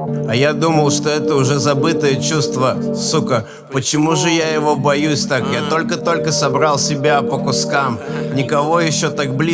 А я думал, что это уже забытое чувство. Сука, почему же я его боюсь так? Я только-только собрал себя по кускам. Никого еще так близко